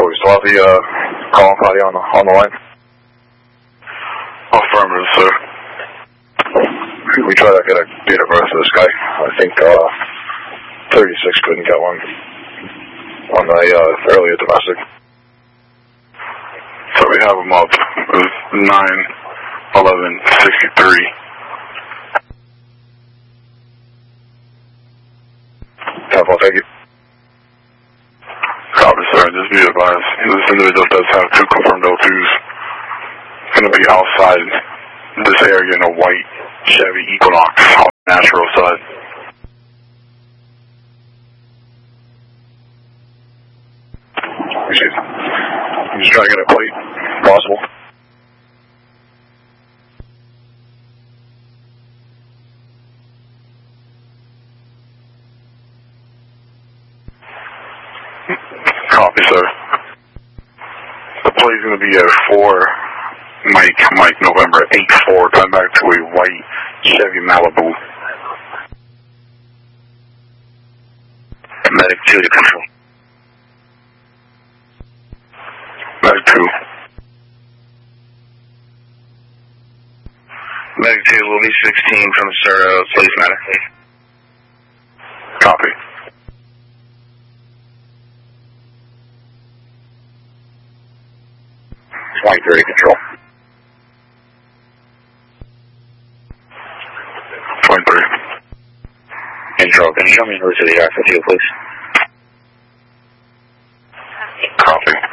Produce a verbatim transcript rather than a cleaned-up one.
So we still have the uh, calling party on the, on the line? Affirmative, sir. We tried to get a date of birth for this guy. I think uh, thirty-six couldn't get one on the uh, earlier domestic. So we have him up. It was nine eleven sixty-three. Temple, thank you. Copy, sir. Just be advised. This individual does have two confirmed O twos. Going to be outside this area in a white Chevy Equinox on the natural side. Excuse me. I'm just trying to get a plate, if possible. Copy, sir. The plate's going to be at four Mike, Mike, November eight four, come back to a white Chevy Malibu. Medic two to control. Medic two. Medic two will be sixteen from Cerro, please matter. Copy. twenty-three control. twenty-three. Control, can you show me the route to the R fifty, please? Copy.